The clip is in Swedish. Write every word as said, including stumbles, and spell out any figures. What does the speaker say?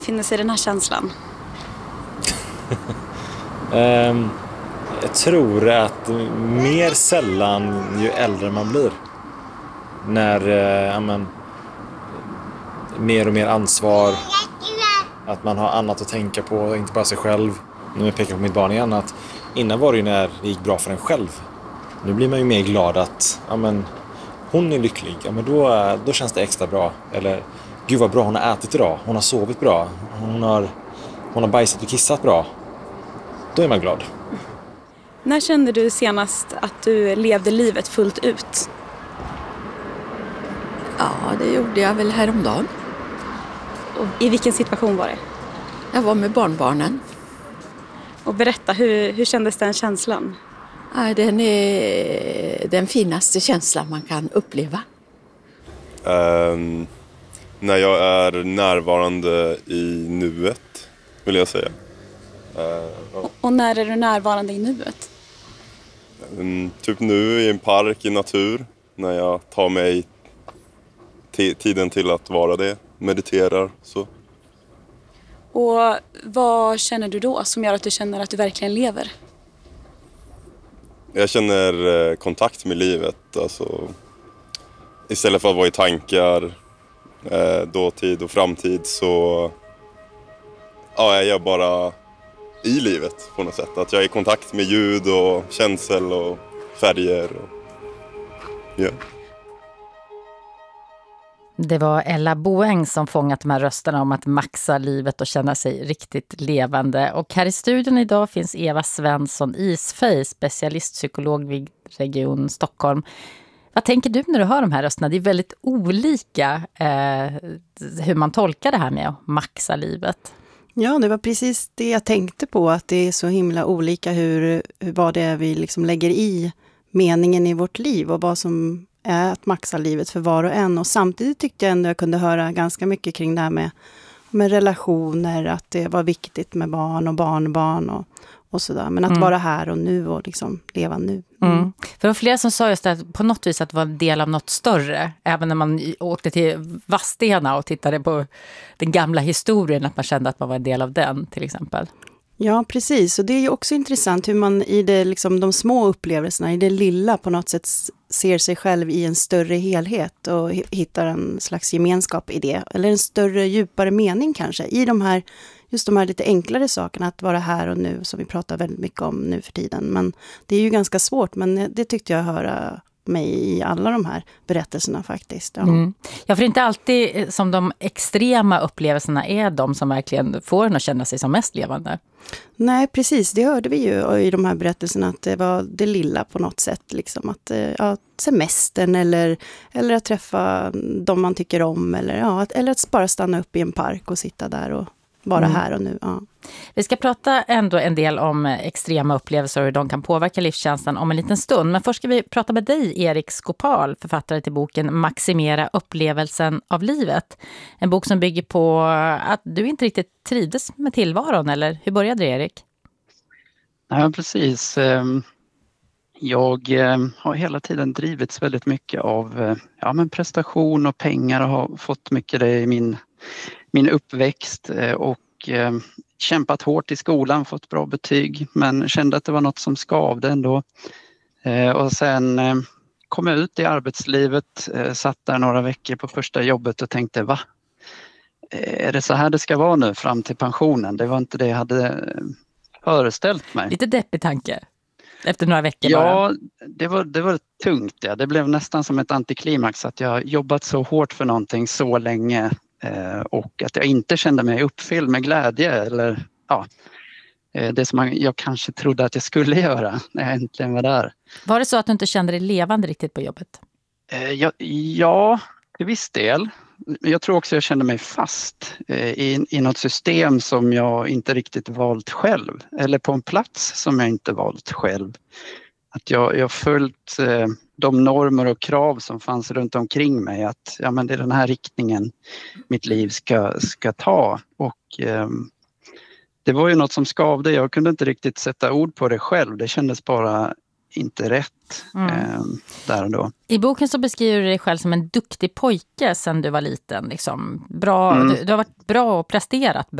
Finner sig den här känslan? um, jag tror att mer sällan ju äldre man blir. När uh, amen, mer och mer ansvar, att man har annat att tänka på, inte bara sig själv. Nu jag pekar på mitt barn igen, att innan var det ju när det gick bra för en själv. Nu blir man ju mer glad att amen, hon är lycklig, ja, men då, då känns det extra bra. Eller gud vad bra hon har ätit idag, hon har sovit bra, hon har, hon har bajsat och kissat bra. Då är man glad. När kände du senast att du levde livet fullt ut? Ja, det gjorde jag väl häromdagen. Och i vilken situation var det? Jag var med barnbarnen. Och berätta, hur, hur kändes den känslan? Ja, den är den finaste känslan man kan uppleva. Um, när jag är närvarande i nuet, vill jag säga. Uh, ja. och, och när är du närvarande i nuet? Um, typ nu i en park i natur. När jag tar mig t- tiden till att vara det. Mediterar så. Och vad känner du då som gör att du känner att du verkligen lever? Jag känner eh, kontakt med livet. Alltså, istället för att vara i tankar, eh, dåtid och framtid, så ja, jag är bara i livet på något sätt. Att jag är i kontakt med ljud och känsel och färger. Och, ja. Det var Ella Boeng som fångat de här rösterna om att maxa livet och känna sig riktigt levande. Och här i studion idag finns Eva Svensson Isfej, specialistpsykolog vid Region Stockholm. Vad tänker du när du hör de här rösterna? Det är väldigt olika eh, hur man tolkar det här med att maxa livet. Ja, det var precis det jag tänkte på, att det är så himla olika hur, hur vad det är vi liksom lägger i meningen i vårt liv och vad som är att maxa livet för var och en. Och samtidigt tyckte jag ändå jag kunde höra ganska mycket kring det här med, med relationer, att det var viktigt med barn och barnbarn och, och sådär. Men att mm. vara här och nu och liksom leva nu. Mm. Mm. För det var flera som sa just att på något vis att det var en del av något större. Även när man åkte till Vadstena och tittade på den gamla historien, att man kände att man var en del av den till exempel. Ja, precis. Och det är ju också intressant hur man i det, liksom, de små upplevelserna, i det lilla på något sätt ser sig själv i en större helhet och hittar en slags gemenskap i det. Eller en större, djupare mening kanske i de här, just de här lite enklare sakerna, att vara här och nu, som vi pratar väldigt mycket om nu för tiden. Men det är ju ganska svårt, men det tyckte jag höra mig i alla de här berättelserna faktiskt. Ja. Mm. Ja, för det är inte alltid som de extrema upplevelserna är de som verkligen får en att känna sig som mest levande. Nej, precis. Det hörde vi ju i de här berättelserna, att det var det lilla på något sätt. Liksom att ja, semestern eller, eller att träffa de man tycker om. Eller, ja, att, eller att bara stanna upp i en park och sitta där och vara mm. här och nu. Ja. Vi ska prata ändå en del om extrema upplevelser och hur de kan påverka livskänslan om en liten stund. Men först ska vi prata med dig, Erik Skopal, författare till boken Maximera upplevelsen av livet. En bok som bygger på att du inte riktigt trivdes med tillvaron, eller hur började det, Erik? Ja, precis. Jag har hela tiden drivits väldigt mycket av ja, men prestation och pengar och har fått mycket det i min, min uppväxt och kämpat hårt i skolan, fått bra betyg, men kände att det var något som skavde ändå. Och sen kom jag ut i arbetslivet, satt där några veckor på första jobbet och tänkte, va? Är det så här det ska vara nu fram till pensionen? Det var inte det jag hade föreställt mig. Lite deppig tanke efter några veckor ja, bara. Ja, det var, det var tungt. Ja. Det blev nästan som ett antiklimax att jag jobbat så hårt för någonting så länge och att jag inte kände mig uppfylld med glädje eller ja, det som jag kanske trodde att jag skulle göra när jag äntligen var där. Var det så att du inte kände dig levande riktigt på jobbet? Ja, ja till viss del. Jag tror också jag kände mig fast i, i något system som jag inte riktigt valt själv. Eller på en plats som jag inte valt själv. Att jag, jag följt eh, de normer och krav som fanns runt omkring mig. Att ja, men det är den här riktningen mitt liv ska, ska ta. Och eh, det var ju något som skavde. Jag kunde inte riktigt sätta ord på det själv. Det kändes bara inte rätt Mm. eh, där och då. I boken så beskriver du dig själv som en duktig pojke sedan du var liten. Liksom. Bra, Mm. du, du har varit bra och presterat